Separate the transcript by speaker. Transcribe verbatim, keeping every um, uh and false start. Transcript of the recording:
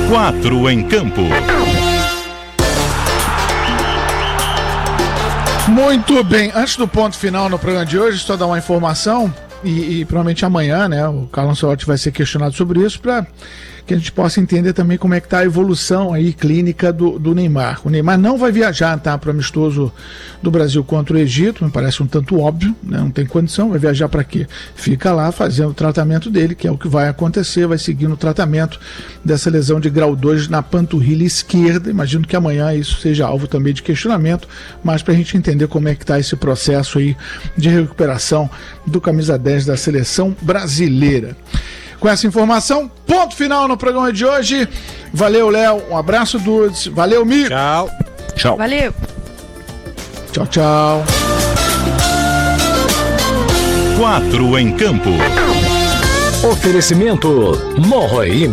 Speaker 1: Quatro em campo.
Speaker 2: Muito bem, antes do ponto final no programa de hoje, só dar uma informação, e, e provavelmente amanhã, né, o Carlos Ancelotti vai ser questionado sobre isso, para que a gente possa entender também como é que está a evolução aí clínica do, do Neymar. O Neymar não vai viajar, tá, para o amistoso do Brasil contra o Egito, me parece um tanto óbvio, né, não tem condição, vai viajar para quê? Fica lá fazendo o tratamento dele, que é o que vai acontecer, vai seguindo o tratamento dessa lesão de grau dois na panturrilha esquerda. Imagino que amanhã isso seja alvo também de questionamento, mas para a gente entender como é que está esse processo aí de recuperação do camisa dez da seleção brasileira. Com essa informação, ponto final no programa de hoje. Valeu, Léo. Um abraço, Dudes. Valeu, Mi.
Speaker 3: Tchau.
Speaker 4: Tchau. Valeu.
Speaker 2: Tchau, tchau.
Speaker 1: Quatro em campo.
Speaker 5: Oferecimento Morro